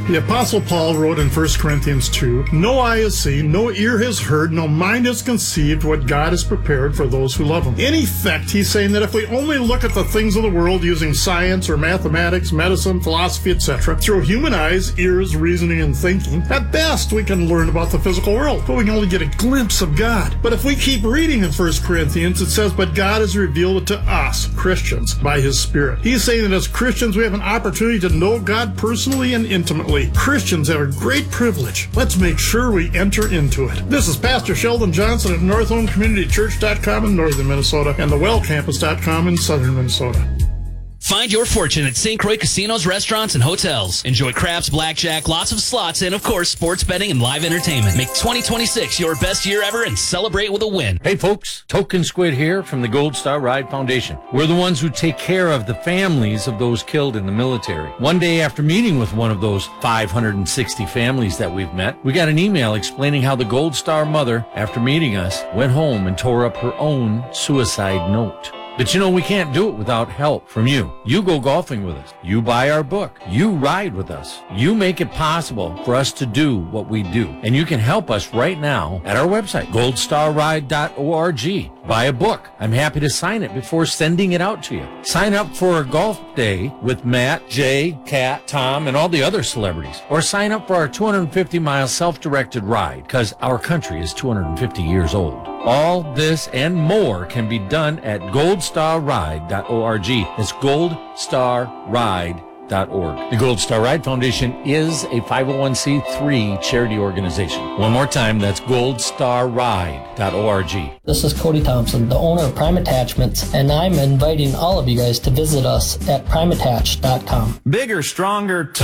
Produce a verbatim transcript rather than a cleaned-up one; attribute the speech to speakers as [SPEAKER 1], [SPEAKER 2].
[SPEAKER 1] The Apostle Paul wrote in First Corinthians two, "No eye has seen, no ear has heard, no mind has conceived what God has prepared for those who love him." In effect, he's saying that if we only look at the things of the world using science or mathematics, medicine, philosophy, et cetera, through human eyes, ears, reasoning, and thinking, at best we can learn about the physical world, but we can only get a glimpse of God. But if we keep reading in First Corinthians, it says, "But God has revealed it to us, Christians, by his Spirit." He's saying that as Christians, we have an opportunity to know God personally and intimately. Christians have a great privilege. Let's make sure we enter into it. This is Pastor Sheldon Johnson at North Home Community Church dot com in northern Minnesota and the well campus dot com in southern Minnesota.
[SPEAKER 2] Find your fortune at Saint Croix Casinos, Restaurants, and Hotels. Enjoy craps, blackjack, lots of slots, and, of course, sports betting and live entertainment. Make twenty twenty-six your best year ever and celebrate with a win.
[SPEAKER 3] Hey, folks. Token Squid here from the Gold Star Ride Foundation. We're the ones who take care of the families of those killed in the military. One day after meeting with one of those five hundred sixty families that we've met, we got an email explaining how the Gold Star mother, after meeting us, went home and tore up her own suicide note. But you know, we can't do it without help from you. You go golfing with us. You buy our book. You ride with us. You make it possible for us to do what we do. And you can help us right now at our website, gold star ride dot org. Buy a book. I'm happy to sign it before sending it out to you. Sign up for a golf day with Matt, Jay, Kat, Tom, and all the other celebrities. Or sign up for our two hundred fifty mile self-directed ride, because our country is two hundred fifty years old. All this and more can be done at gold star ride dot org. It's gold star ride dot org. The Gold Star Ride Foundation is a five oh one c three charity organization. One more time, that's gold star ride dot org.
[SPEAKER 4] This is Cody Thompson, the owner of Prime Attachments, and I'm inviting all of you guise to visit us at prime attach dot com.
[SPEAKER 5] Bigger, stronger,